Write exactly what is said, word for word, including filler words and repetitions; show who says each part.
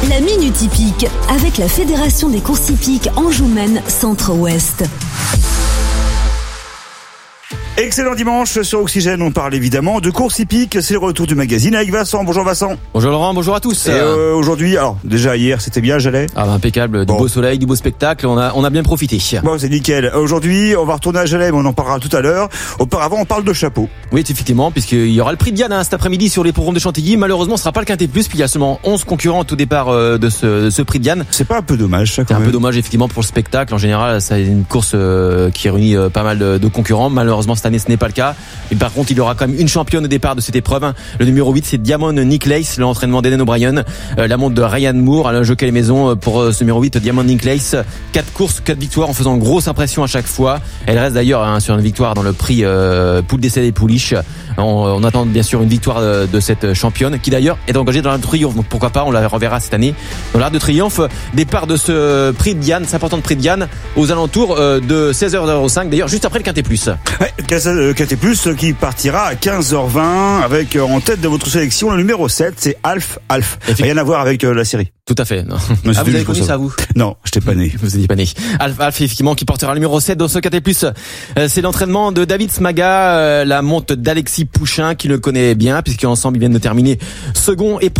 Speaker 1: La Minute Hippique, avec la Fédération des courses hippiques Anjou-Maine Centre-Ouest.
Speaker 2: Excellent dimanche sur Oxygène, on parle évidemment de course hippique, c'est le retour du magazine avec Vincent. Bonjour Vincent.
Speaker 3: Bonjour Laurent, bonjour à tous.
Speaker 2: Et euh, aujourd'hui, alors déjà hier c'était bien, j'allais.
Speaker 3: Ah bah, impeccable, du
Speaker 2: bon.
Speaker 3: beau soleil, du beau spectacle, on a on a bien profité.
Speaker 2: Bon, c'est nickel. Aujourd'hui, on va retourner à Jalais, mais on en parlera tout à l'heure. Auparavant, on parle de chapeau.
Speaker 3: Oui, effectivement, puisqu'il y aura le prix de Diane hein, cet après-midi sur les programmes de Chantilly. Malheureusement, ce sera pas le Quintet Plus, puis il y a seulement onze concurrents au départ euh, de, ce, de ce prix de Diane.
Speaker 2: C'est pas un peu dommage ça quand
Speaker 3: C'est un
Speaker 2: même.
Speaker 3: peu dommage effectivement pour le spectacle. En général, c'est une course euh, qui réunit euh, pas mal de, de concurrents. Malheureusement, cette année, ce n'est pas le cas. Et par contre, il y aura quand même une championne au départ de cette épreuve. Le numéro huit, c'est Diamond Nicklace, l'entraînement d'Eden O'Brien. Euh, la montre de Ryan Moore, le jockey à la maison pour euh, ce numéro huit, Diamond Nicklace. Quatre courses, quatre victoires en faisant grosse impression à chaque fois. Elle reste d'ailleurs hein, sur une victoire dans le prix euh, Poule d'essai des Pouliches. On, on attend bien sûr une victoire de, de cette championne qui d'ailleurs est engagée dans l'Arc de Triomphe. Donc pourquoi pas, on la reverra cette année dans l'Arc de Triomphe. Départ de ce prix de Diane, cet important prix de Diane, aux alentours euh, de seize heures cinq. D'ailleurs, juste après le Quintet Plus.
Speaker 2: Ouais, Quintet Plus qui partira à quinze heures vingt avec en tête de votre sélection le numéro sept, c'est Alf Alf. Rien à voir avec euh, la série.
Speaker 3: Tout à fait. Non.
Speaker 2: Non,
Speaker 3: ah, vous avez connu ça, vous?
Speaker 2: Non, je t'ai pas né.
Speaker 3: Vous n'étiez pas né. Alf, Alf, effectivement, qui portera le numéro sept dans ce Quintet Plus. Euh, c'est l'entraînement de David Smaga, euh, la monte d'Alexis Pouchin, qui le connaît bien, puisqu'ensemble, ils viennent de terminer second et